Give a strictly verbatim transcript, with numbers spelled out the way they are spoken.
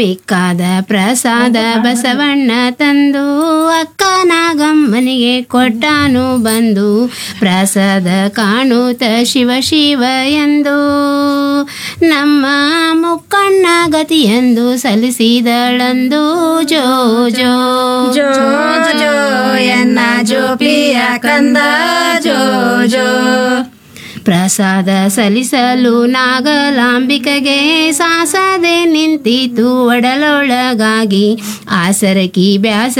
ಬೇಕಾದ ಪ್ರಸಾದ ಬಸವಣ್ಣ ತಂದು ಅಕ್ಕ ನಾಗಮ್ಮನಿಗೆ ಕೊಟ್ಟಾನು ಬಂದು ಪ್ರಸಾದ ಕಾಣುತ್ತ ಶಿವ ಶಿವ ಎಂದು ನಮ್ಮ ಮುಕ್ಕಣ್ಣ ಗತಿಯೆಂದು ಸಲ್ಲಿಸಿದಳಂದು ಜೋ ಜೋ ಜೋ ಜೋ ಎನ್ನ ಜೋಪಿಯ ಕಂದ ಜೋ ಜೋ. ಪ್ರಸಾದ ಸಲ್ಲಿಸಲು ನಾಗಲಾಂಬಿಕೆಗೆ ಸಾಸದೆ ನಿಂತಿತು ಒಡಲೊಳಗಾಗಿ ಆಸರಕಿ ಬ್ಯಾಸ